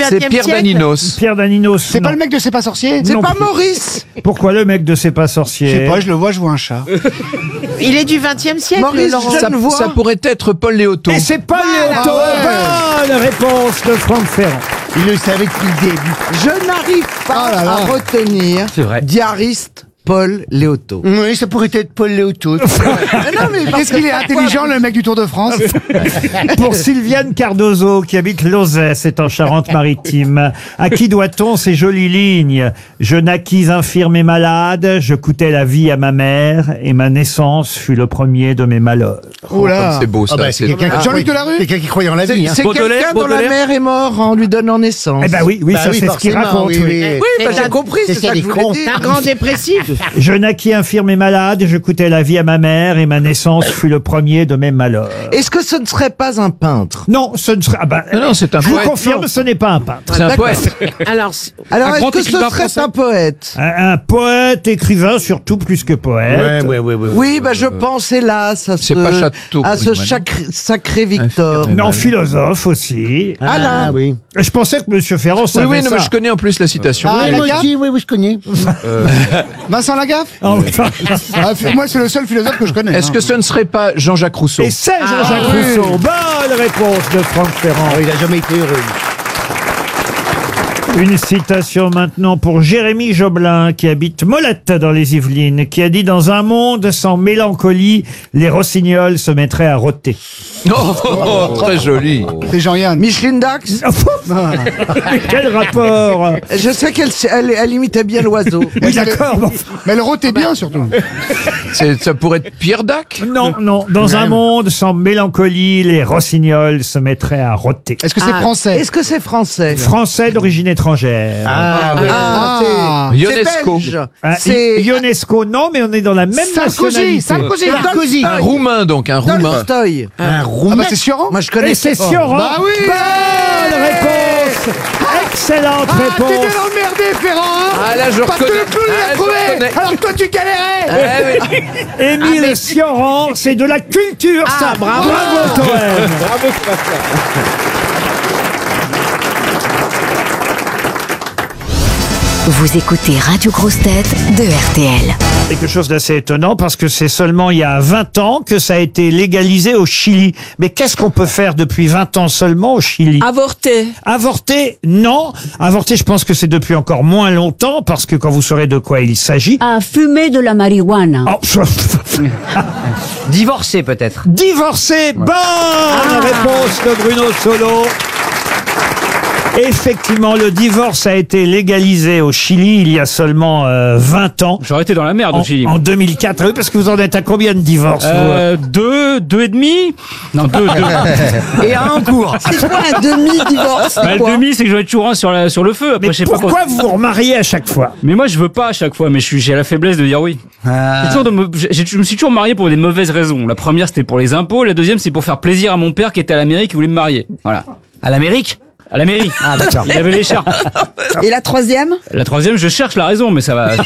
XXe C'est Pierre siècle. Daninos. Pierre Daninos. C'est pas le mec de C'est pas sorcier? Non. Pas Maurice. Pourquoi le mec de C'est pas sorcier? Je sais pas, je le vois, je vois un chat. Il est du XXe siècle, Maurice Laurent. Genevoix. Ça pourrait être Paul Léoto. Et c'est pas Léoto. Bonne réponse de Franck Ferrand. Il le savait depuis le début. Je n'arrive pas Oh là là. à retenir C'est vrai. diariste Paul Léoto. Oui, ça pourrait être Paul Léoto. Non, mais parce Est-ce qu'il est que intelligent, le mec du Tour de France? Pour Sylviane Cardozo, qui habite Lauzès, c'est en Charente-Maritime. À qui doit-on ces jolies lignes? Je naquis infirme et malade, je coûtais la vie à ma mère, et ma naissance fut le premier de mes malheurs. Oh là. C'est beau ça. C'est quelqu'un qui Jean-Luc Delarue. Quelqu'un qui croyait en la vie. C'est quelqu'un dont la mère est morte en lui donnant naissance. Eh ben oui, ça c'est ce qu'il raconte. Oui. Oui, bah, j'ai compris, c'est ça que je voulais dire. Un grand dépressif. Je naquis infirme et malade, je coûtais la vie à ma mère, et ma naissance fut le premier de mes malheurs. Est-ce que ce ne serait pas un peintre? Non, ce ne sera... Non, c'est un je vous poète. confirme, Non. ce n'est pas un peintre. C'est un poète. Alors, Alors, Un est-ce grand que ce écrivain serait français un poète? Un poète, écrivain, surtout plus que poète. Oui, bah je pense, hélas, à C'est pas Chateaubriand, à ce non. sacré Victor. Non, philosophe aussi. Alain. oui. Je pensais que Monsieur Ferrand savait Oui, non, ça. mais je connais en plus la citation. Ah, Oui, moi aussi, oui, je connais. Vincent Lagaffe? Ah, oui. Moi, c'est le seul philosophe que je connais. Est-ce que ce ne serait pas Jean-Jacques Rousseau? Et c'est Jean-Jacques Rousseau. Bonne réponse de Franck Ferrand. Il a jamais été heureux. Une citation maintenant pour Jérémy Joblin, qui habite Molette dans les Yvelines, qui a dit: dans un monde sans mélancolie, les rossignols se mettraient à rôter. Oh, très joli. C'est Jean-Yann. Micheline Dax. Mais quel rapport? Je sais elle imitait bien l'oiseau. Oui, d'accord. bon. Mais le rôte est bien, surtout. Ça pourrait être Pierre Dac? Non. Dans un monde sans mélancolie, les rossignols se mettraient à rôter. Est-ce que c'est français? Est-ce que c'est français? Français d'origine étrangère. Ah, c'est Ionesco. belge. Hein, C'est Ionesco, non, mais on est dans la même nationalité. Sarkozy. Un Roumain donc, un Roumain. Tolstoï. Ah bah c'est Sioran. Moi je Et connais. c'est Sioran. Bah oui. Bonne réponse. Excellente Ah, t'es réponse. bien emmerdé, Ferrand, hein? Ah là, je Parce que reconnais. le clou, il Ah, a je trouvé. reconnais. Alors que toi, tu galérais. Ah, oui. Émile Sioran, c'est de la culture, ça. bravo. Toen. Vous écoutez Radio Grosse Tête de RTL. Quelque chose d'assez étonnant parce que c'est seulement il y a 20 ans que ça a été légalisé au Chili. Mais qu'est-ce qu'on peut faire depuis 20 ans seulement au Chili? Avorter. Avorter, non. Avorter, je pense que c'est depuis encore moins longtemps parce que quand vous saurez de quoi il s'agit... À fumer de la marijuana. Oh, Divorcé peut-être. divorcer, bonne réponse de Bruno Solo. Effectivement, le divorce a été légalisé au Chili il y a seulement 20 ans. J'aurais été dans la merde au Chili. En 2004. Oui, parce que vous en êtes à combien de divorces vous Deux et demi. Non, deux. Et un en cours. C'est quoi un demi-divorce? Bah, le demi, c'est que je vais être toujours un sur le feu. Après, Mais je sais pas pourquoi vous vous remariez à chaque fois? Mais moi, je veux pas à chaque fois. Mais j'ai la faiblesse de dire oui. Je me suis toujours marié pour des mauvaises raisons. La première, c'était pour les impôts. La deuxième, c'est pour faire plaisir à mon père qui était à l'Amérique et voulait me marier. Voilà. À l'Amérique. À la mairie. Ah d'accord. Il avait l'écharpe. Et la troisième? La troisième, je cherche la raison, mais ça va.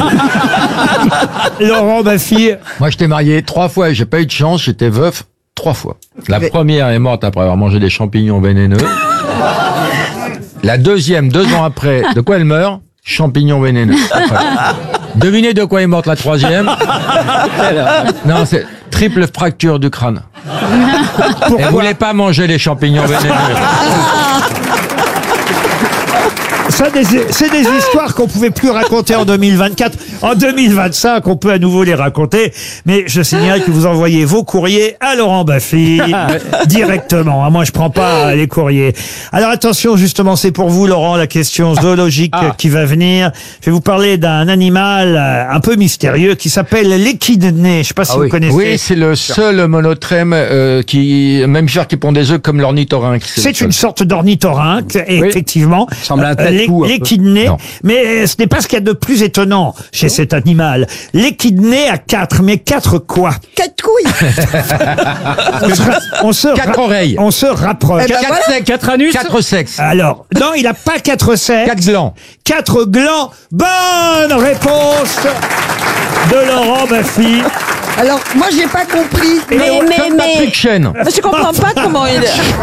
Laurent, ma fille. Moi, je t'ai marié 3 fois et j'ai pas eu de chance, j'étais veuf 3 fois. La première est morte après avoir mangé des champignons vénéneux. La deuxième, 2 ans après, de quoi elle meurt? Champignons vénéneux. Après. Devinez de quoi est morte la troisième? Non, c'est triple fracture du crâne. Elle voulait pas manger les champignons vénéneux. Ça, c'est des histoires qu'on pouvait plus raconter en 2024. En 2025, on peut à nouveau les raconter. Mais je signale que vous envoyez vos courriers à Laurent Baffy directement. Moi, je prends pas les courriers. Alors attention, justement, c'est pour vous, Laurent, la question zoologique qui va venir. Je vais vous parler d'un animal un peu mystérieux qui s'appelle l'échidné. Je sais pas si vous connaissez. Oui, c'est le seul monotrème même genre qui pond des œufs comme l'ornithorynque. C'est une sorte d'ornithorynque, et Oui. effectivement. Semble un tête fou, un peu. l'échidné, Non. mais ce n'est pas ce qu'il y a de plus étonnant chez cet animal. L'échidné a 4, mais 4 quoi? 4 couilles. On se 4 oreilles. On se rapproche. Eh ben 4 voilà. sexes. 4 anus. 4 sexes. Alors, non, il n'a pas 4 sexes. 4 glands. 4 glands. Bonne réponse de Laurent Baffy. Alors, moi, j'ai pas compris. Comme Patrick Chen. Je comprends pas comment il...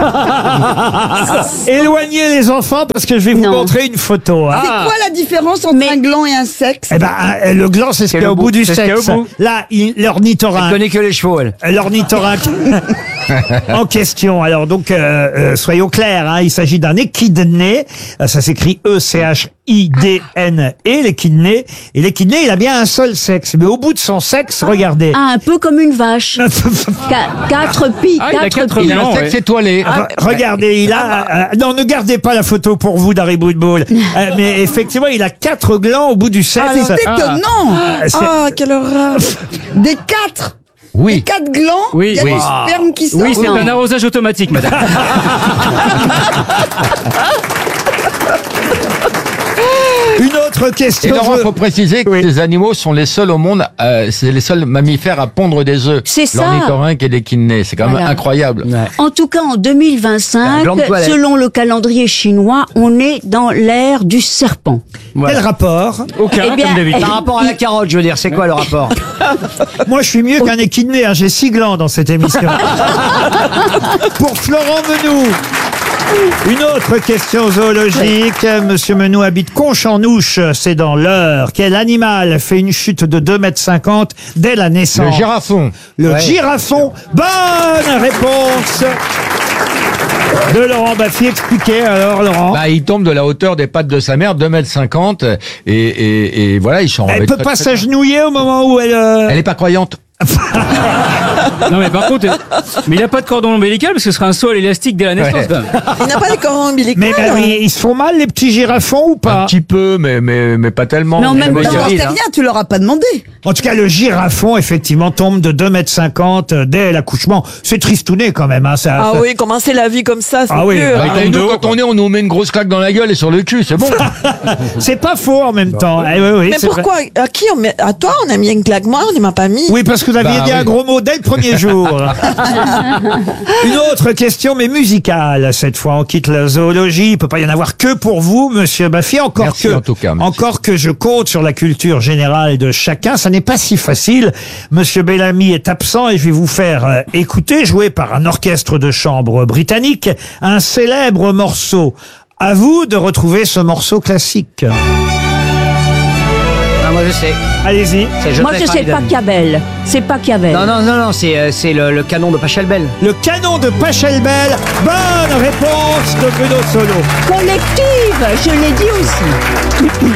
Éloignez les enfants parce que je vais vous Non. montrer une photo. hein. C'est quoi la différence entre un gland et un sexe? Eh ben, le gland, c'est ce qu'il y a au bout du C'est ce qu'il y a au sexe. bout. Là, Elle l'ornithorynque. connaît que les chevaux, elle. L'ornithorynque en question. Alors donc, soyons clairs, hein, il s'agit d'un échidné. Ça s'écrit E-C-H-I-D-N-E, l'échidné. Et l'échidné, il a bien un seul sexe. Mais au bout de son sexe, regardez. Ah, un peu comme une vache. 4 pieds. Ah, il a 4 Il a glands. un sexe ouais. étoilé. Regardez, il a... non, ne gardez pas la photo pour vous d'Harry Bootball. Mais effectivement, il a 4 glands au bout du sexe. Ah, c'est étonnant. c'est- Ah, quelle horreur. Des 4. Oui. 4 glands. Oui, il y a oui. du sperme qui sort. Oui, c'est Non. un arrosage automatique, madame. Une autre Et question. Laurent, il faut préciser que Oui. ces animaux sont les seuls au monde, c'est les seuls mammifères à pondre des œufs. C'est ça. L'ornithorynque et l'échidné. C'est quand même Voilà. incroyable. En tout cas, en Un 2025, gland de toilette. selon le calendrier chinois, on est dans l'ère du serpent. Quel rapport? Aucun, Eh bien, comme d'habitude. Par rapport à la carotte, je veux dire, c'est quoi le rapport? Moi, je suis mieux qu'un échidné. Hein. J'ai 6 glands dans cette émission. Pour Florent Menou. Une autre question zoologique. Monsieur Menou habite Conche-en-Ouche, c'est dans l'Eure. Quel animal fait une chute de 2,50 m dès la Le naissance? girafon. Le girafon. Bonne réponse de Laurent Baffy. Expliquez alors, Laurent. Bah, il tombe de la hauteur des pattes de sa mère, 2,50 m, et voilà, il s'en Elle remet peut très, pas très bien. s'agenouiller au moment où elle... Elle est pas croyante. Non, mais par contre, mais il a pas de cordon ombilical parce que ce serait un saut à l'élastique dès la naissance. Ouais. quand même. Il n'a pas de cordon ombilical. Mais ils se font mal, les petits girafons, ou Un pas? petit peu, mais pas tellement. Mais en même Non, temps, j'en sais rien, tu leur as pas demandé. En tout cas, le girafon, effectivement, tombe de 2,50 m dès l'accouchement. C'est tristouné quand même. Hein, ça, ça- oui, commencer la vie comme ça, c'est Ah oui, dur. bah, Et nous, quand on est, on nous met une grosse claque dans la gueule et sur le cul, c'est bon. C'est pas faux en même temps. Eh oui, oui, Mais c'est vrai. pourquoi? À qui on met... À toi, on a mis une claque. Moi, on ne m'a pas mis. Oui, parce que vous aviez Bah dit un oui. gros mot dès le premier jour. Une autre question, mais musicale. Cette fois, on quitte la zoologie. Il peut pas y en avoir que pour vous, monsieur Baffy. Merci, en tout cas, merci. encore que je compte sur la culture générale de chacun. Ça n'est pas si facile. Monsieur Bellamy est absent et je vais vous faire écouter, joué par un orchestre de chambre britannique, un célèbre morceau. À vous de retrouver ce morceau classique. Ah, moi, je sais. Allez-y. C'est moi Joseph je sais Haydn. Pachelbel. C'est Pachelbel. Non, c'est le canon de Pachelbel. Le canon de Pachelbel. Bonne réponse de Bruno Solo. Collective, je l'ai dit aussi.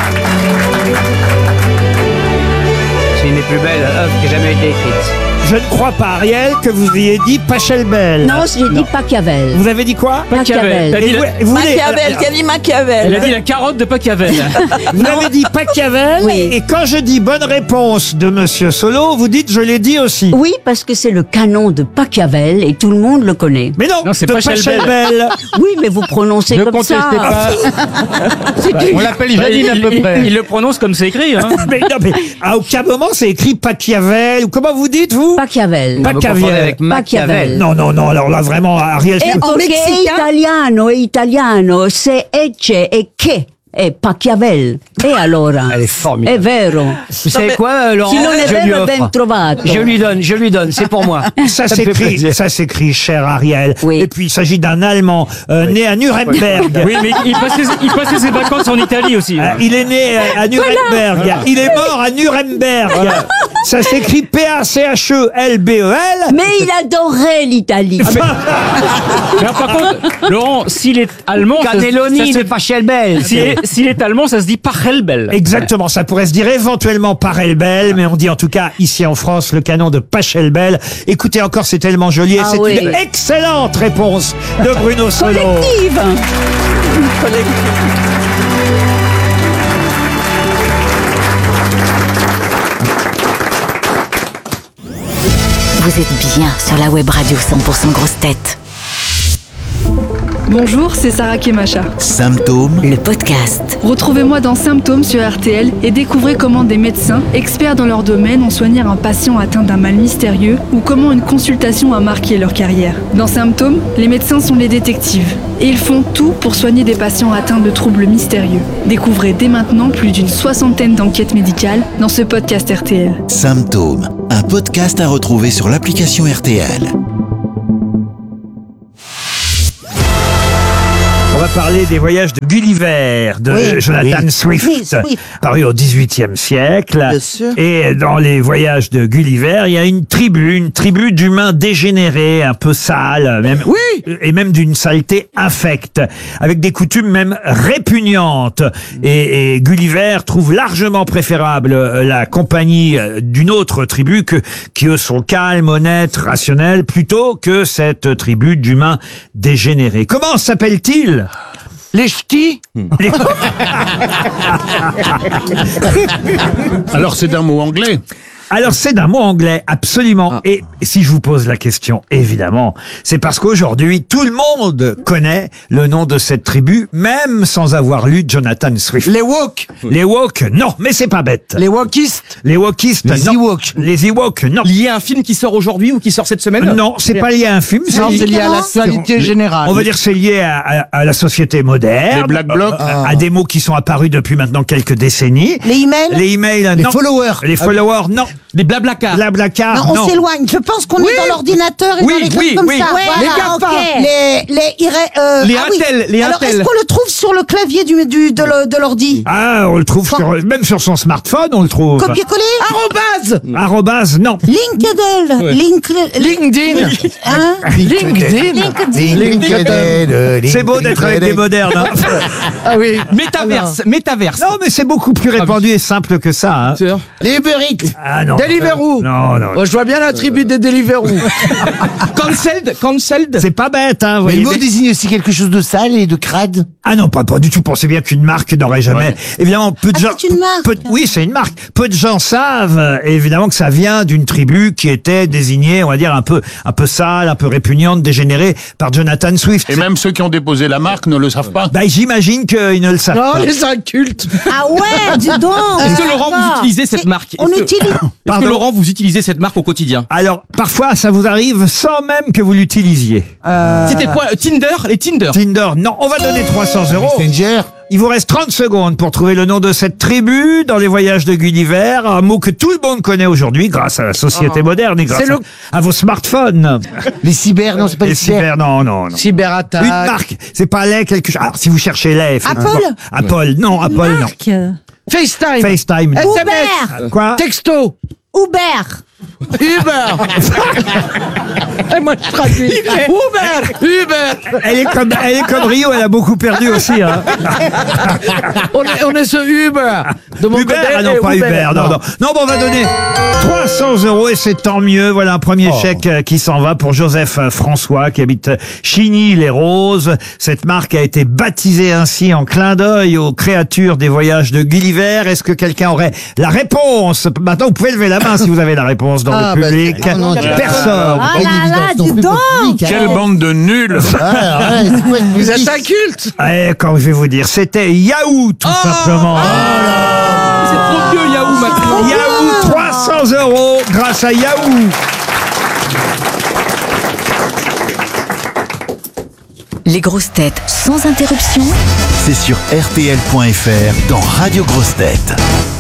C'est une des plus belles œuvres qui ait jamais été écrite. Je ne crois pas, Ariel, que vous ayez dit Pachelbel. Non, j'ai dit Pachelbel. Vous avez dit quoi? Machiavel. T'as dit Et la- vous voulez- Machiavel, qu'a dit Elle Machiavel? a dit la carotte de Machiavel. Vous avez dit Pachelbel, Oui. et quand je dis bonne réponse de Monsieur Solo, vous dites je l'ai dit aussi. Oui, parce que c'est le canon de Pachelbel et tout le monde le connaît. Mais non, Non, c'est de Pachelbel. Pachelbel. Oui, mais vous prononcez Ne comme ça. contestez pas. On l'appelle Janine à peu près. Il le prononce comme c'est écrit. Hein. Mais non, mais à aucun moment c'est écrit Machiavel, ou comment vous dites vous? Pachelbel. Vous confondez Machiavel. avec Machiavel. Non, non, non, alors là vraiment, Ariel... E En perché mexicain? è italiano, se ecce e che è Pachelbel. E allora? Elle est formidable. È vero. Vous savez quoi, Laurent? Si non è Je lui vero, offre. ben trovato. Je lui donne, c'est pour moi. Ça me fait s'écrit, plaisir. ça s'écrit, cher Ariel. Oui. Et puis il s'agit d'un Allemand né à Nuremberg. Oui, mais il passait ses vacances en Italie aussi. Il est né à Nuremberg. Il est mort à Nuremberg. Ça s'écrit Pachelbel. Mais il adorait l'Italie. Mais alors, par contre, Laurent, s'il est allemand, Cannelloni de Pachelbel. s'il est allemand, ça se dit Pachelbel. Exactement, ça pourrait se dire éventuellement Pachelbel, mais on dit en tout cas ici en France le canon de Pachelbel. Écoutez encore, c'est tellement joli et Ah c'est oui. une excellente réponse de Bruno Solo. Collective. Vous êtes bien sur la web radio 100% grosse tête. Bonjour, c'est Sarah Kemacha. Symptômes, le podcast. Retrouvez-moi dans Symptômes sur RTL et découvrez comment des médecins, experts dans leur domaine, ont soigné un patient atteint d'un mal mystérieux ou comment une consultation a marqué leur carrière. Dans Symptômes, les médecins sont les détectives et ils font tout pour soigner des patients atteints de troubles mystérieux. Découvrez dès maintenant plus d'une 60aine d'enquêtes médicales dans ce podcast RTL. Symptômes, un podcast à retrouver sur l'application RTL. On va parler des voyages de Gulliver, de Jonathan Swift, paru au XVIIIe siècle. Bien sûr. Et dans les voyages de Gulliver, il y a une tribu d'humains dégénérés, un peu sales, même, et même d'une saleté infecte, avec des coutumes même répugnantes. Et Gulliver trouve largement préférable la compagnie d'une autre tribu qui eux sont calmes, honnêtes, rationnels, plutôt que cette tribu d'humains dégénérés. Comment s'appelle-t-il? Les ch'tis. Alors c'est d'un mot anglais. Alors c'est d'un mot anglais, absolument. Et si je vous pose la question, évidemment, c'est parce qu'aujourd'hui, tout le monde connaît le nom de cette tribu, même sans avoir lu Jonathan Swift. Les Woks. Les Woks, non, mais c'est pas bête. Les Wokistes. Les Wokistes, Les non. Ewoks. Les Ewoks, non. Lié à un film qui sort aujourd'hui ou qui sort cette semaine? Non, c'est pas lié à un film. Non, c'est lié à l'actualité générale. On va dire c'est lié à la société moderne. Les Black Blocs. À des mots qui sont apparus depuis maintenant quelques décennies. Les emails? Les emails, Les non. followers. Les followers, non. Les Blablacar. Blablacar, Non, non. on s'éloigne. Je pense qu'on est dans l'ordinateur et Oui, dans les trucs oui, comme oui. ça. Ouais, Voilà, les GAFA. ok. Les ah oui. Intel, les Alors, Intel. est-ce qu'on le trouve sur le clavier de l'ordi? Ah, on le trouve même sur son smartphone, on le trouve. Copier-coller? Arrobase, non. LinkedIn. LinkedIn. Hein? LinkedIn. C'est beau d'être avec des modernes. Hein. Ah oui. Métaverse. Non, mais c'est beaucoup plus répandu et simple que ça. Hein. Les Uber Eats. Ah non. Deliveroo. Non. Moi, je vois bien la tribu des Deliveroo. Cancelled. C'est pas bête, hein. Vous Mais voyez. le mot désigne aussi quelque chose de sale et de crade. Ah non, pas du tout. Pensez bien qu'une marque n'aurait jamais. Évidemment, peu de gens. c'est une marque. Oui, c'est une marque. Peu de gens savent, évidemment, que ça vient d'une tribu qui était désignée, on va dire, un peu sale, un peu répugnante, dégénérée par Jonathan Swift. Et même ceux qui ont déposé la marque ne le savent pas. Bah, j'imagine qu'ils ne le savent pas. les incultes. Ah ouais, dis donc. Est-ce que Laurent, vous utilisez cette marque? On utilise. Est-ce que Laurent, vous utilisez cette marque au quotidien? Alors, parfois, ça vous arrive sans même que vous l'utilisiez. C'était quoi? Tinder? Les Tinder? Tinder, non. On va donner 300 €. Messenger. Il vous reste 30 secondes pour trouver le nom de cette tribu dans les voyages de Gulliver, un mot que tout le monde connaît aujourd'hui grâce à la société moderne et grâce à vos smartphones. Les cyber, non, c'est pas les cyber. Non. Cyberattaque. Une marque, c'est pas lait quelque chose. Alors, si vous cherchez lait, effectivement. Apple, non, non. FaceTime. FaceTime, non. Uber. Quoi? Texto. Uber. Uber. Et moi, je traduis. Uber. Elle est comme Rio, elle a beaucoup perdu aussi, hein. On est sur Uber. De mon Uber, côté, ah non, pas Uber, non. Non, bon, on va donner 300 € et c'est tant mieux. Voilà un premier chèque qui s'en va pour Joseph François qui habite Chigny-les-Roses. Cette marque a été baptisée ainsi en clin d'œil aux créatures des voyages de Gulliver. Est-ce que quelqu'un aurait la réponse? Maintenant, vous pouvez lever la main si vous avez la réponse dans le public. Personne. Ah là là, dis donc. Quelle bande de nuls. Vous êtes inculte. Quand je vais vous dire, c'était Yahoo, tout simplement. C'est trop vieux, Yahoo, maintenant. Yahoo, 300 € grâce à Yahoo. Les grosses têtes sans interruption. C'est sur RTL.fr dans Radio Grosses Têtes.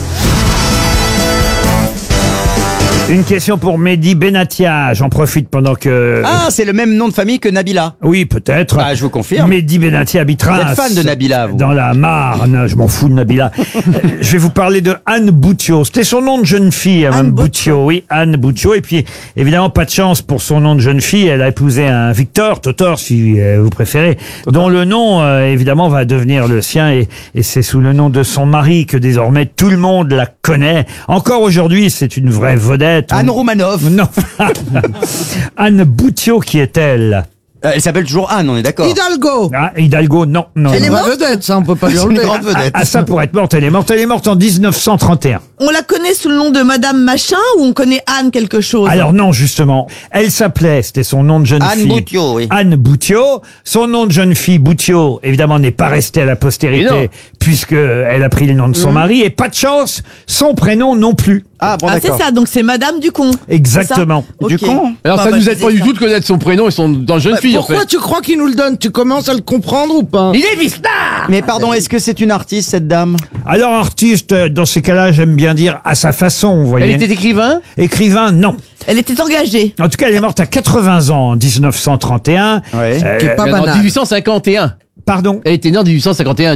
Une question pour Mehdi Benatia. J'en profite pendant que... Ah, c'est le même nom de famille que Nabila. Oui, peut-être. Ah, je vous confirme. Mehdi Benatia habitera... Vous êtes fan de Nabila, vous. Dans la Marne. Je m'en fous de Nabila. Je vais vous parler de Anne Boutiot. C'était son nom de jeune fille, Anne Boutiot. Oui, Anne Boutiot. Et puis, évidemment, pas de chance pour son nom de jeune fille. Elle a épousé un Victor, Totor, si vous préférez, dont le nom, évidemment, va devenir le sien. Et c'est sous le nom de son mari que désormais tout le monde la connaît. Encore aujourd'hui, c'est une vraie vedette. Anne Romanov. Non. Anne Boutiot, qui est-elle? Elle s'appelle toujours Anne, on est d'accord. Hidalgo. Ah, Hidalgo, non. non Elle est non. morte. Vedette, ça, on peut pas lui C'est une enlever. grande vedette. Ah, ça pourrait être morte, elle est morte. Elle est morte en 1931. On la connaît sous le nom de Madame Machin ou on connaît Anne quelque chose? Alors non, justement. Elle s'appelait, c'était son nom de jeune Anne fille. Boutiot, oui. Anne Boutiot. Son nom de jeune fille, Boutiot, évidemment, n'est pas resté à la Mais non. postérité, puisque elle a pris le nom de son mari. Et pas de chance, son prénom non plus. Ah, bon, Ah, c'est d'accord. ça, donc c'est Madame Ducon. Exactement. Du Ok. con. Alors Bah, ça bah, nous aide c'est pas du ça. tout de connaître son prénom et son dans jeune fille en Pourquoi fait. tu crois qu'il nous le donne? Tu commences à le comprendre ou pas? Il est Vista. Mais pardon, est-ce que c'est une artiste, cette dame? Alors, artiste, dans ces cas-là, j'aime bien dire à sa façon, vous voyez. Elle était écrivain. Écrivain, non. Elle était engagée. En tout cas, elle est morte à 80 ans en 1931. Ouais. Qui est pas En banal. 1851. Pardon. Elle était née en 1851.